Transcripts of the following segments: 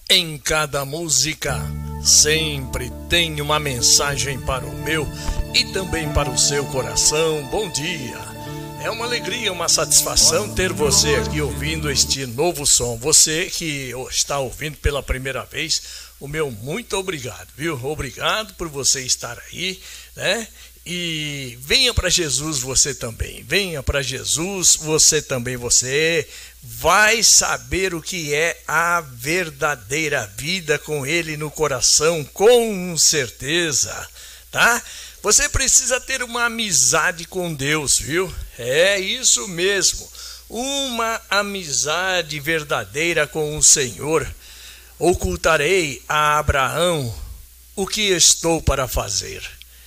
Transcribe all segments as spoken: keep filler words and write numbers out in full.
Em cada música sempre tem uma mensagem para o meu e também para o seu coração. Bom dia! É uma alegria, uma satisfação ter você aqui ouvindo este novo som. Você que está ouvindo pela primeira vez, o meu muito obrigado, viu? Obrigado por você estar aí, né? E venha para Jesus você também, venha para Jesus você também, você vai saber o que é a verdadeira vida com Ele no coração, com certeza, tá? Você precisa ter uma amizade com Deus, viu? É isso mesmo, uma amizade verdadeira com o Senhor. Ocultarei a Abraão o que estou para fazer.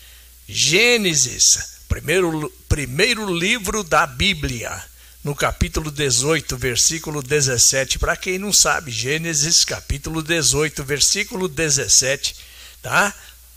Gênesis, primeiro, primeiro livro da Bíblia, no capítulo dezoito, versículo dezessete. Para quem não sabe, Gênesis, capítulo dezoito, versículo dezessete, tá?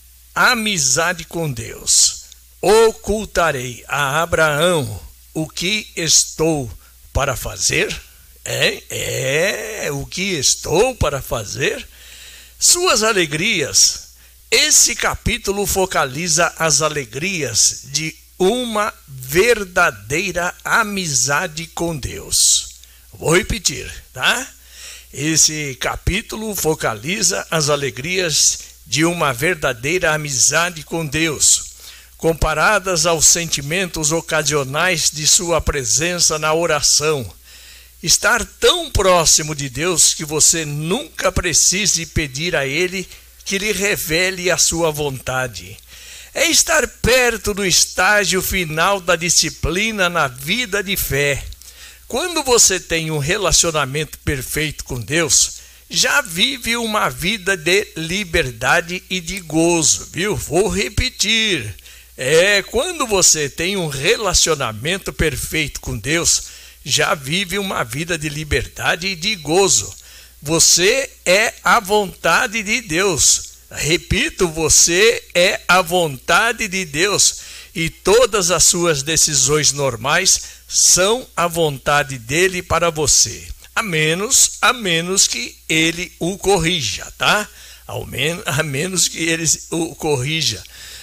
Amizade com Deus. Ocultarei a Abraão o que estou para fazer. É, é, o que estou para fazer. Suas alegrias. Esse capítulo focaliza as alegrias de uma verdadeira amizade com Deus. Vou repetir, tá? Esse capítulo focaliza as alegrias de uma verdadeira amizade com Deus, comparadas aos sentimentos ocasionais de sua presença na oração. Estar tão próximo de Deus que você nunca precise pedir a Ele que lhe revele a sua vontade. É estar perto do estágio final da disciplina na vida de fé. Quando você tem um relacionamento perfeito com Deus, já vive uma vida de liberdade e de gozo, viu? Vou repetir. É, quando você tem um relacionamento perfeito com Deus, já vive uma vida de liberdade e de gozo. Você é a vontade de Deus. Repito, você é a vontade de Deus e todas as suas decisões normais são a vontade dele para você. A menos, a menos que ele o corrija, tá? Ao menos, a menos que ele o corrija.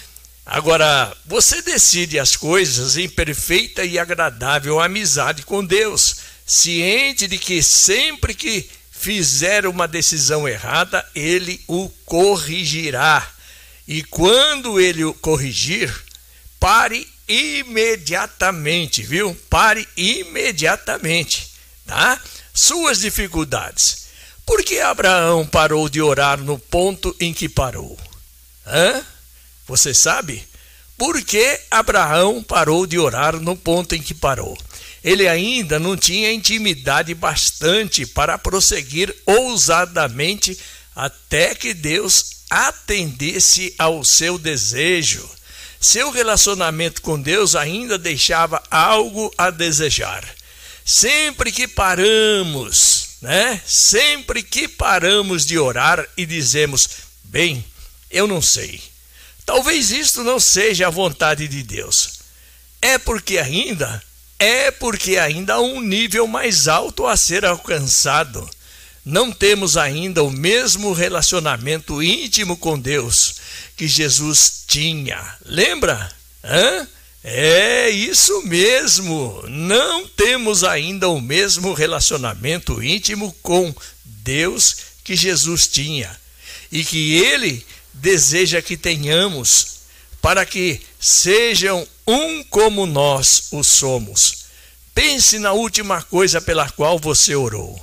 Agora, você decide as coisas em perfeita e agradável amizade com Deus, ciente de que sempre que fizer uma decisão errada, ele o corrigirá. E quando ele o corrigir, pare imediatamente, viu? Pare imediatamente, tá? Suas dificuldades. Por que Abraão parou de orar no ponto em que parou? Hã? Você sabe? Por que Abraão parou de orar no ponto em que parou? Ele ainda não tinha intimidade bastante para prosseguir ousadamente até que Deus atendesse ao seu desejo. Seu relacionamento com Deus ainda deixava algo a desejar. Sempre que paramos, né? Sempre que paramos de orar e dizemos, bem, eu não sei. Talvez isto não seja a vontade de Deus. É porque ainda... É porque ainda há um nível mais alto a ser alcançado. Não temos ainda o mesmo relacionamento íntimo com Deus que Jesus tinha. Lembra? Hã? É isso mesmo. Não temos ainda o mesmo relacionamento íntimo com Deus que Jesus tinha. E que Ele deseja que tenhamos, para que sejam um como nós o somos. Pense na última coisa pela qual você orou.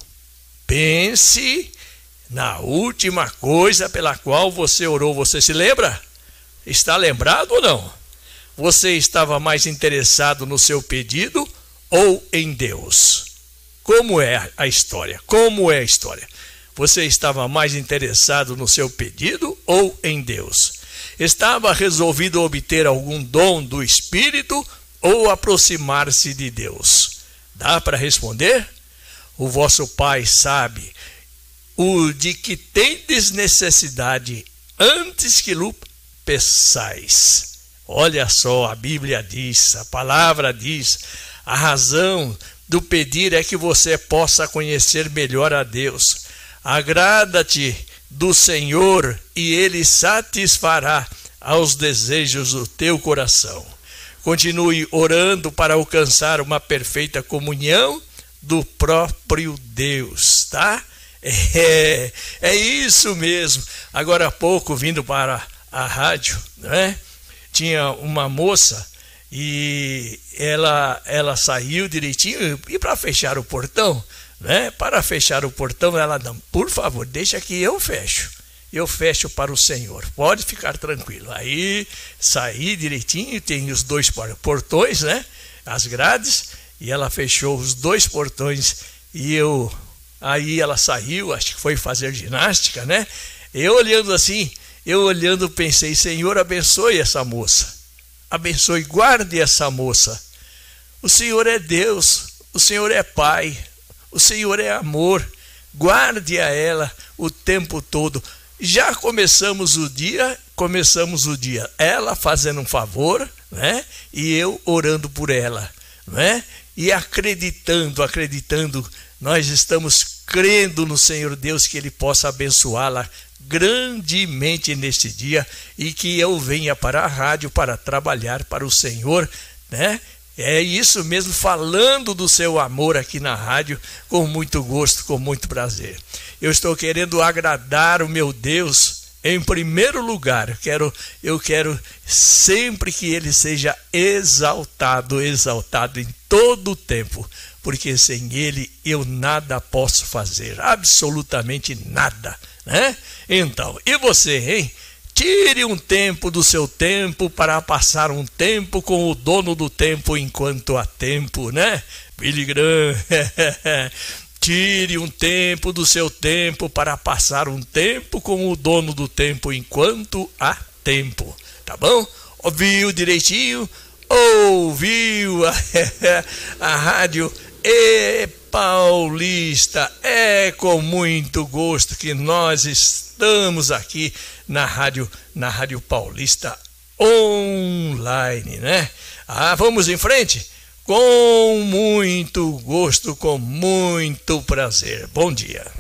Pense na última coisa pela qual você orou. Você se lembra? Está lembrado ou não? Você estava mais interessado no seu pedido ou em Deus? Como é a história? Como é a história? Você estava mais interessado no seu pedido ou em Deus? Estava resolvido obter algum dom do Espírito ou aproximar-se de Deus? Dá para responder? O vosso Pai sabe o de que tendes necessidade antes que lhe peçais. Olha só, a Bíblia diz, a palavra diz, a razão do pedir é que você possa conhecer melhor a Deus. A Agrada-te do Senhor e Ele satisfará aos desejos do teu coração. Continue orando para alcançar uma perfeita comunhão do próprio Deus, tá? É, é isso mesmo. Agora há pouco, vindo para a rádio, né? Tinha uma moça e ela, ela saiu direitinho e para fechar o portão, né? Para fechar o portão, ela não, por favor, deixa que eu fecho. Eu fecho para o Senhor, pode ficar tranquilo. Aí saí direitinho, tem os dois portões, né? As grades, e ela fechou os dois portões e eu, aí ela saiu, acho que foi fazer ginástica, né? Eu olhando assim, eu olhando pensei, Senhor, abençoe essa moça, abençoe, guarde essa moça. O Senhor é Deus, o Senhor é Pai, o Senhor é amor, guarde a ela o tempo todo. Já começamos o dia, começamos o dia, ela fazendo um favor, né? E eu orando por ela, né? E acreditando, acreditando, nós estamos crendo no Senhor Deus que Ele possa abençoá-la grandemente neste dia e que eu venha para a rádio para trabalhar para o Senhor, né? É isso mesmo, falando do seu amor aqui na rádio, com muito gosto, com muito prazer. Eu estou querendo agradar o meu Deus em primeiro lugar. Eu quero, eu quero sempre que Ele seja exaltado, exaltado em todo o tempo, porque sem Ele eu nada posso fazer, absolutamente nada, né? Então, e você, hein? Tire um tempo do seu tempo para passar um tempo com o dono do tempo enquanto há tempo, né? Billy Graham. Tire um tempo do seu tempo para passar um tempo com o dono do tempo enquanto há tempo, tá bom? Ouviu direitinho? Ouviu a, a rádio E Paulista? É com muito gosto que nós estamos aqui na rádio, na Rádio Paulista online, né? Ah, vamos em frente? Com muito gosto, com muito prazer. Bom dia.